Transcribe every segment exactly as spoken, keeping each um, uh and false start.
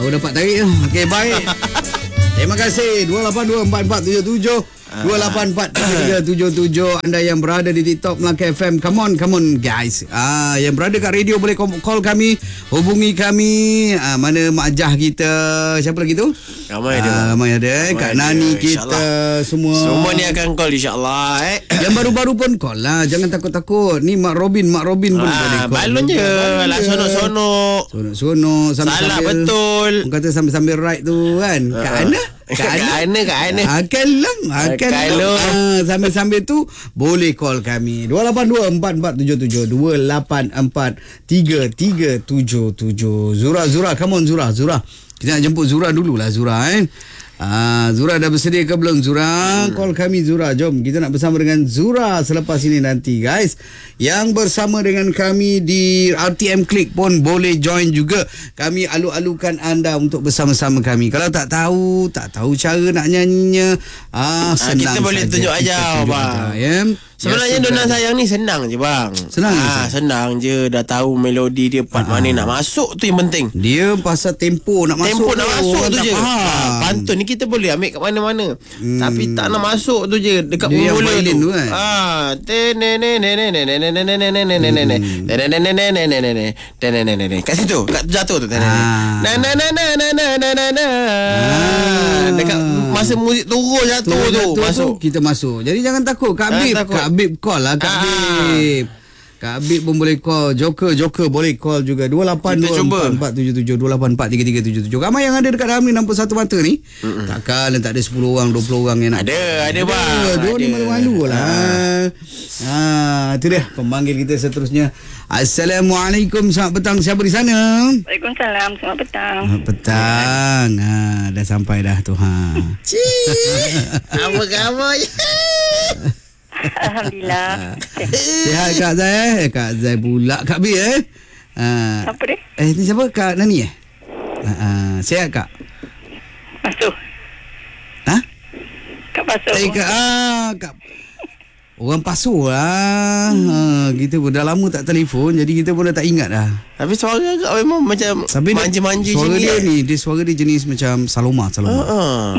Baru dapat tarik tu. Okey, baik. Terima kasih. dua lapan dua empat empat tujuh tujuh dua lapan empat tiga tujuh tujuh. Anda yang berada di TikTok Melaka F M, come on, come on guys. Ah, yang berada kat radio boleh call kami, hubungi kami. Ah, mana Mak Jah kita, siapa lagi tu? Ramai ada. Ah, ramai ada eh. Kak Nani kita semua. Semua ni akan call insya-Allah eh. Yang baru-baru pun call lah. Jangan takut-takut. Ni Mak Robin, Mak Robin pun ah, boleh call. Balon je. Lah sonok-sonok. Sonok-sonok sambil Salah sambil, betul. Orang kata sambil-sambil ride tu kan. Uh, Kat mana? Kat mana? Kat mana? Akan lang. Akan lang. Ah, sambil-sambil tu boleh call kami. dua lapan dua empat empat tujuh tujuh dua lapan empat tiga tiga tujuh tujuh. Zura, Zura. Come on Zura, Zura. Kita nak jemput Zura dululah Zura eh. Ah, Zura dah bersedia ke belum Zura? Hmm. Call kami Zura. Jom kita nak bersama dengan Zura selepas ini nanti guys. Yang bersama dengan kami di R T M Click pun boleh join juga. Kami alu-alukan anda untuk bersama-sama kami. Kalau tak tahu, tak tahu cara nak nyanyinya, ah senang. Ah, kita boleh saja. tunjuk aja bang. Ya. Sebenarnya Dona Sayang ni senang je bang. Senang je, ah, senang je. Dah tahu melodi dia part ah. mana nak masuk tu yang penting. Dia pasal tempo nak masuk. Tempo nak masuk tu je. Ah, pantun ni kita boleh ambil kat mana-mana. Hmm. Tapi tak nak masuk tu je dekat mula tu. Kan? Ah, kat situ, kat jatuh tu. Na na na na na na na na na. Dekat masa muzik turun jatuh tu masuk. Kita masuk. Jadi jangan takut. Kak Bib, Kak Bib call lah Kak Bib. Kak Bib pun boleh call. Joker, Joker boleh call juga. dua lapan dua empat empat tujuh tujuh dua lapan empat tiga tiga tujuh tujuh. Ramai yang ada dekat dalam ni enam puluh satu mata ni. Mm-mm. Takkan tak ada sepuluh orang, dua puluh orang yang nak. Ada, ada bang. Dia ni malu-malu lah. Ha, itu dia pemanggil kita seterusnya. Assalamualaikum, selamat petang. Siapa di sana? Waalaikumsalam, selamat petang. Selamat petang. Ha, dah sampai dah tu. Ha. Apa-apa. Alhamdulillah. Sihat Kak Zai eh? Kak Zai pula Kak Bib eh? Ha. Siapa dia? Eh ni siapa? Kak Nani eh? Ha, ha. Sihat Kak? Masuk. Ha? Kak Pasuk. Eh Kak ah, Kak orang Pasuk lah. Ha, kita pun dah lama tak telefon, jadi kita pun dah tak ingat dah. Tapi suara agak memang macam Tapi manja-manja suara je dia ni. ni, dia suara dia jenis macam Saloma, Saloma. Uh-uh.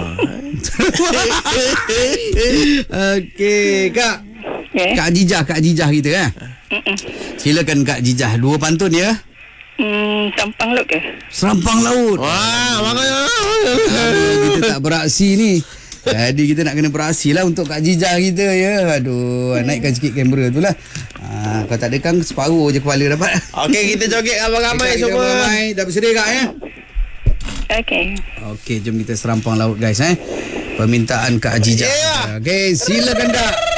Okey, Kak. Okay. Kak Jijah, Kak Jijah kita eh. Mm-mm. Silakan Kak Jijah, dua pantun ya. Hmm, Sampang Laut ke? Serampang Laut. Wah, makanya kita tak beraksi ni. Jadi kita nak kena beraksi lah untuk Kak Jijah kita ya. Aduh, naikkan sikit kamera tu lah. Ha, kalau tak ada kan separuh je kepala dapat. Okey, kita joget ramai-ramai kita semua. Ramai. Dah bersedia Kak ya? Okey. Okey, jom kita Serampang Laut guys eh. Permintaan Kak Jijah. Yeah. Okey, silakan Kak.